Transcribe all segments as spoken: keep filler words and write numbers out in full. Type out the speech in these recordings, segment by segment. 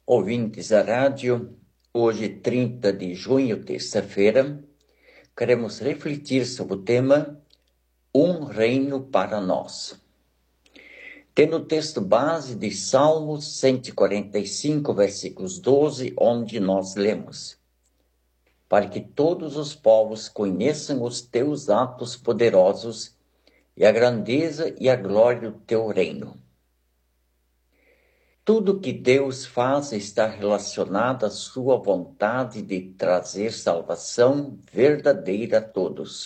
Ouvintes da rádio, hoje trinta de junho, terça-feira, queremos refletir sobre o tema Um Reino para Nós. Tendo o texto base de Salmos cento e quarenta e cinco, versículos doze, onde nós lemos: para que todos os povos conheçam os teus atos poderosos e a grandeza e a glória do teu reino. Tudo que Deus faz está relacionado à sua vontade de trazer salvação verdadeira a todos.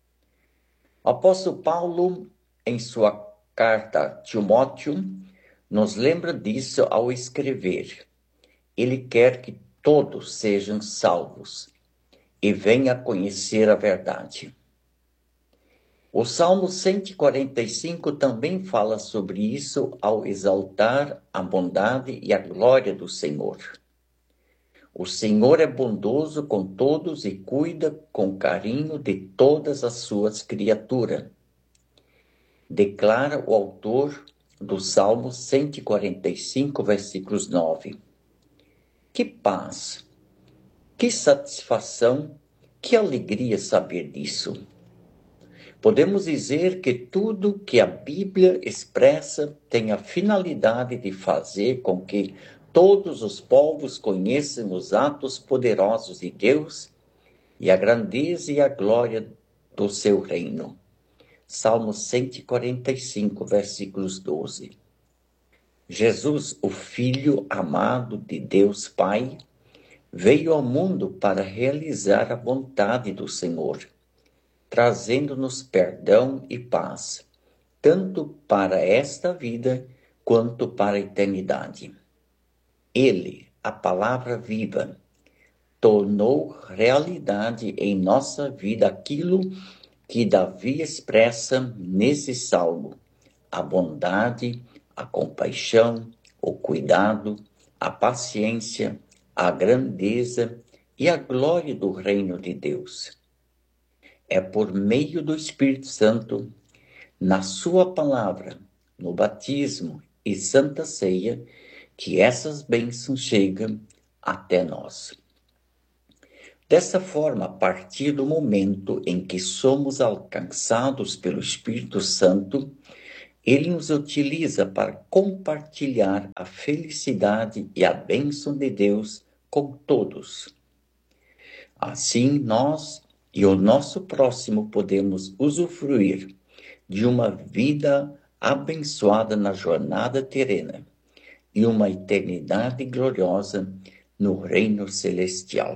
O apóstolo Paulo, em sua carta a Timóteo, nos lembra disso ao escrever: ele quer que todos sejam salvos e venham a conhecer a verdade. O Salmo cento e quarenta e cinco também fala sobre isso ao exaltar a bondade e a glória do Senhor. O Senhor é bondoso com todos e cuida com carinho de todas as suas criaturas. Declara o autor do Salmo cento e quarenta e cinco, versículos nove. Que paz, que satisfação, que alegria saber disso. Podemos dizer que tudo que a Bíblia expressa tem a finalidade de fazer com que todos os povos conheçam os atos poderosos de Deus e a grandeza e a glória do seu reino. Salmo cento e quarenta e cinco, versículos doze. Jesus, o Filho amado de Deus Pai, veio ao mundo para realizar a vontade do Senhor, trazendo-nos perdão e paz, tanto para esta vida quanto para a eternidade. Ele, a palavra viva, tornou realidade em nossa vida aquilo que Davi expressa nesse salmo: a bondade, a compaixão, o cuidado, a paciência, a grandeza e a glória do reino de Deus. É por meio do Espírito Santo, na sua palavra, no batismo e santa ceia, que essas bênçãos chegam até nós. Dessa forma, a partir do momento em que somos alcançados pelo Espírito Santo, ele nos utiliza para compartilhar a felicidade e a bênção de Deus com todos. Assim, nós e o nosso próximo podemos usufruir de uma vida abençoada na jornada terrena e uma eternidade gloriosa no reino celestial.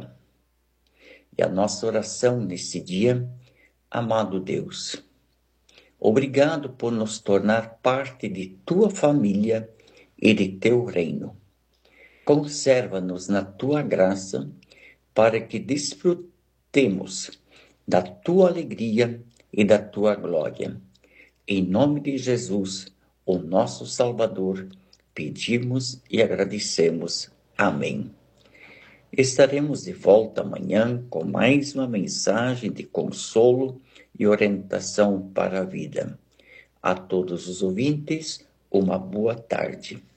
E a nossa oração nesse dia: amado Deus, obrigado por nos tornar parte de tua família e de teu reino. Conserva-nos na tua graça para que desfrutemos da tua alegria e da tua glória. Em nome de Jesus, o nosso Salvador, pedimos e agradecemos. Amém. Estaremos de volta amanhã com mais uma mensagem de consolo e orientação para a vida. A todos os ouvintes, uma boa tarde.